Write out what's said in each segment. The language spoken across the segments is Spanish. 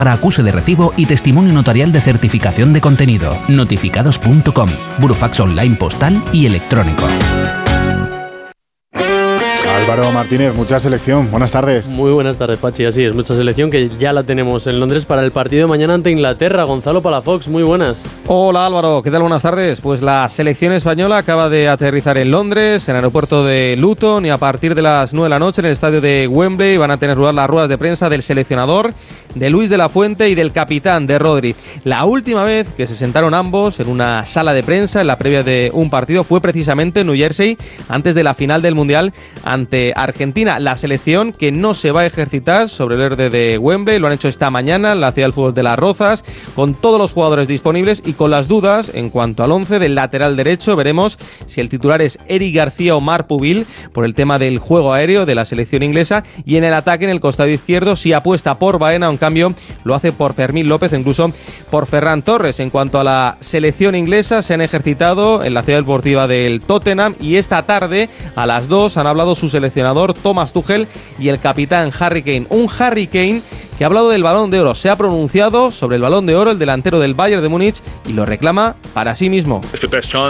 para acuse de recibo y testimonio notarial de certificación de contenido. Notificados.com, burofax online postal y electrónico. Álvaro Martínez, mucha selección. Buenas tardes. Muy buenas tardes, Pachi. Así es, mucha selección que ya la tenemos en Londres para el partido de mañana ante Inglaterra. Gonzalo Palafox, muy buenas. Hola Álvaro, ¿qué tal? Buenas tardes. Pues la selección española acaba de aterrizar en Londres, en el aeropuerto de Luton, y a partir de las 9 de la noche en el estadio de Wembley van a tener lugar las ruedas de prensa del seleccionador, de Luis de la Fuente y del capitán, de Rodri. La última vez que se sentaron ambos en una sala de prensa en la previa de un partido fue precisamente en New Jersey, antes de la final del Mundial ante Argentina. La selección que no se va a ejercitar sobre el verde de Wembley, lo han hecho esta mañana en la Ciudad del Fútbol de Las Rozas, con todos los jugadores disponibles y con las dudas en cuanto al 11 del lateral derecho. Veremos si el titular es Eric García o Marc Pubil, por el tema del juego aéreo de la selección inglesa, y en el ataque, en el costado izquierdo, si apuesta por Baena, en cambio lo hace por Fermín López, incluso por Ferran Torres. En cuanto a la selección inglesa, se han ejercitado en la ciudad deportiva del Tottenham, y esta tarde a las 2 han hablado su seleccionador Thomas Tuchel y el capitán Harry Kane. Un Harry Kane que ha hablado del Balón de Oro, se ha pronunciado sobre el Balón de Oro, el delantero del Bayern de Múnich, y lo reclama para sí mismo. Es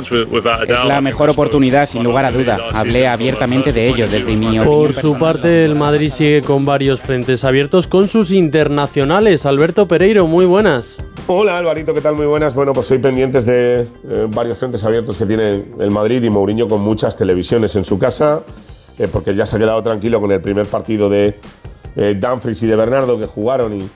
la mejor oportunidad, sin lugar a duda. Hablé abiertamente de ello desde mi opinión. Por su parte, el Madrid sigue con varios frentes abiertos con sus internacionales. Alberto Pereiro, muy buenas. Hola Alvarito, ¿qué tal? Muy buenas. Bueno, pues hoy pendientes de varios frentes abiertos que tiene el Madrid, y Mourinho con muchas televisiones en su casa, porque ya se ha quedado tranquilo con el primer partido de Dumfries y de Bernardo, que jugaron y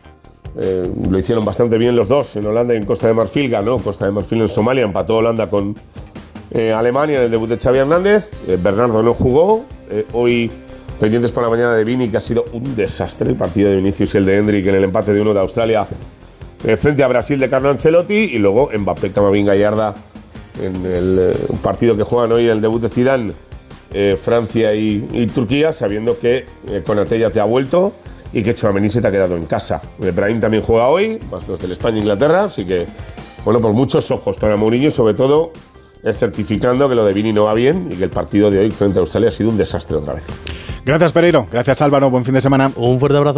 lo hicieron bastante bien los dos, en Holanda y en Costa de Marfil. Ganó Costa de Marfil en Somalia, empató Holanda con Alemania en el debut de Xavi Hernández. Bernardo no jugó. Hoy pendientes por la mañana de Vini, que ha sido un desastre el partido de Vinicius y el de Hendrick en el empate de 1 de Australia frente a Brasil de Carlo Ancelotti, y luego Mbappé, Camavinga y Arda en el partido que juegan hoy, el debut de Zidane, Francia y Turquía, sabiendo que Konaté ya te ha vuelto y que Tchouaméni se te ha quedado en casa. Brahim también juega hoy, más los del España-Inglaterra, así que, bueno, por muchos ojos para Mourinho, sobre todo certificando que lo de Vini no va bien y que el partido de hoy frente a Australia ha sido un desastre otra vez. Gracias, Pereiro. Gracias, Álvaro. Buen fin de semana. Un fuerte abrazo.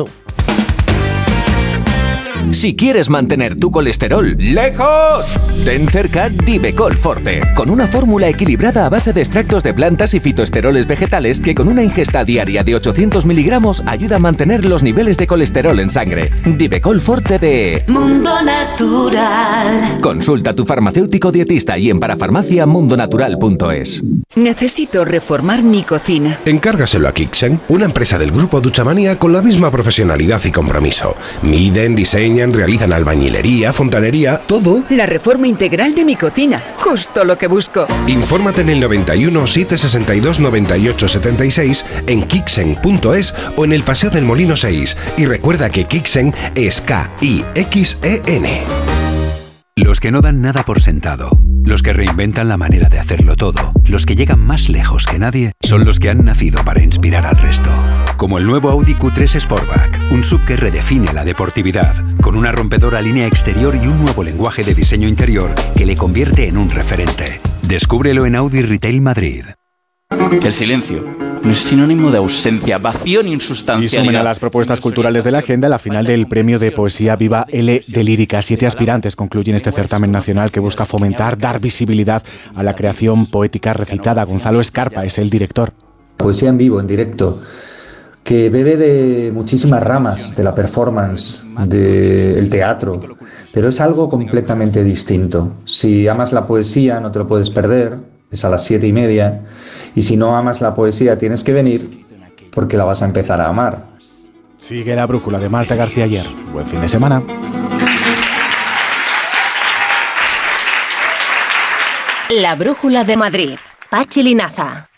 Si quieres mantener tu colesterol lejos, ten cerca Divecol Forte, con una fórmula equilibrada a base de extractos de plantas y fitoesteroles vegetales que con una ingesta diaria de 800 miligramos ayuda a mantener los niveles de colesterol en sangre. Divecol Forte de Mundo Natural. Consulta a tu farmacéutico dietista y en parafarmacia.mundonatural.es. Necesito reformar mi cocina. Encárgaselo a Kixen, una empresa del grupo Duchamania con la misma profesionalidad y compromiso. Miden, diseñan, realizan albañilería, fontanería, todo. La reforma integral de mi cocina, justo lo que busco. Infórmate en el 91 762 98 76, en Kixen.es o en el Paseo del Molino 6. Y recuerda que Kixen es K-I-X-E-N. Los que no dan nada por sentado, los que reinventan la manera de hacerlo todo, los que llegan más lejos que nadie, son los que han nacido para inspirar al resto. Como el nuevo Audi Q3 Sportback, un SUV que redefine la deportividad, con una rompedora línea exterior y un nuevo lenguaje de diseño interior que le convierte en un referente. Descúbrelo en Audi Retail Madrid. El silencio no es sinónimo de ausencia, vacío ni insustancialidad. Y sumen a las propuestas culturales de la agenda la final del Premio de Poesía Viva L de Lírica. 7 aspirantes concluyen este certamen nacional que busca fomentar, dar visibilidad a la creación poética recitada. Gonzalo Escarpa es el director. Poesía en vivo, en directo, que bebe de muchísimas ramas de la performance, del teatro, pero es algo completamente distinto. Si amas la poesía no te lo puedes perder, es a las 7:30, y si no amas la poesía tienes que venir porque la vas a empezar a amar. Sigue La Brújula de Marta García Ayer. Buen fin de semana. La Brújula de Madrid. Pachi Linaza.